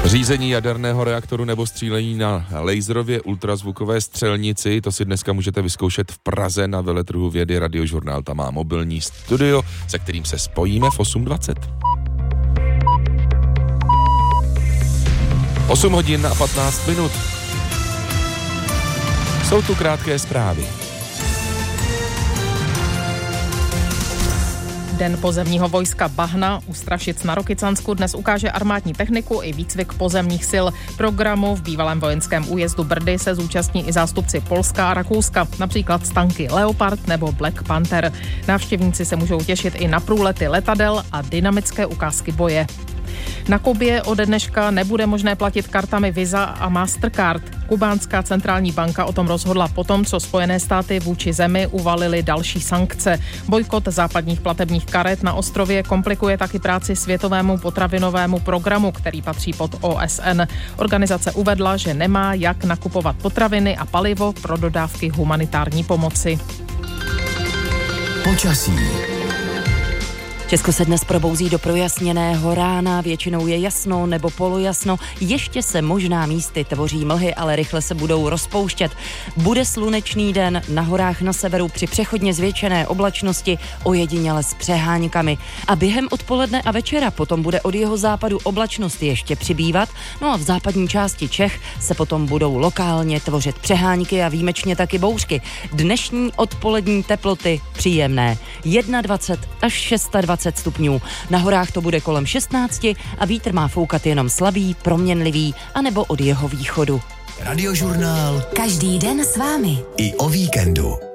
Řízení jaderného reaktoru nebo střílení na laserově ultrazvukové střelnici, to si dneska můžete vyzkoušet v Praze na veletrhu vědy Radiožurnál. Tam má mobilní studio, se kterým se spojíme v 8:20. 8 hodin a 15 minut. Jsou tu krátké zprávy. Den pozemního vojska Bahna u Strašic na Rokycansku dnes ukáže armádní techniku i výcvik pozemních sil. Programu v bývalém vojenském újezdu Brdy se zúčastní i zástupci Polska a Rakouska, například z tanky Leopard nebo Black Panther. Návštěvníci se můžou těšit i na průlety letadel a dynamické ukázky boje. Na Kubě ode dneška nebude možné platit kartami Visa a Mastercard. Kubánská centrální banka o tom rozhodla potom, co Spojené státy vůči zemi uvalily další sankce. Bojkot západních platebních karet na ostrově komplikuje taky práci Světovému potravinovému programu, který patří pod OSN. Organizace uvedla, že nemá jak nakupovat potraviny a palivo pro dodávky humanitární pomoci. Počasí. Česko se dnes probouzí do projasněného rána, většinou je jasno nebo polojasno, ještě se možná místy tvoří mlhy, ale rychle se budou rozpouštět. Bude slunečný den, na horách na severu při přechodně zvětšené oblačnosti, ojediněle s přeháňkami. A během odpoledne a večera potom bude od jeho západu oblačnost ještě přibývat, no a v západní části Čech se potom budou lokálně tvořit přehánky a výjimečně taky bouřky. Dnešní odpolední teploty příjemné, 21 až 26 stupňů. Na horách to bude kolem 16 a vítr má foukat jenom slabý, proměnlivý anebo od jeho východu. Radiožurnál. Každý den s vámi. I o víkendu.